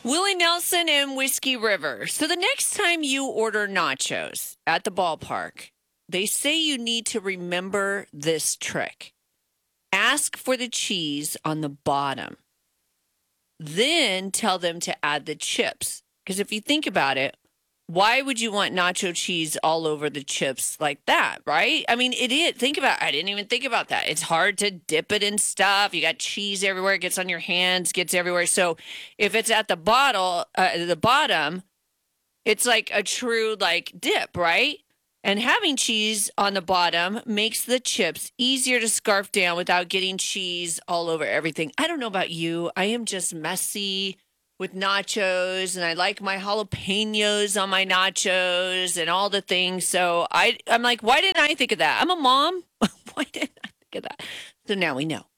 Willie Nelson and Whiskey River. So the next time you order nachos at the ballpark, they say you need to remember this trick. Ask for the cheese on the bottom. Then tell them to add the chips. Because if you think about it, why would you want nacho cheese all over the chips like that, right? I mean, it is. Think about it. I didn't even think about that. It's hard to dip it in stuff. You got cheese everywhere. It gets on your hands, gets everywhere. So if it's at the bottom, it's like a true like dip, right? And having cheese on the bottom makes the chips easier to scarf down without getting cheese all over everything. I don't know about you. I am just messy with nachos and I like my jalapenos on my nachos and all the things. So I'm like, why didn't I think of that? I'm a mom. Why didn't I think of that? So now we know.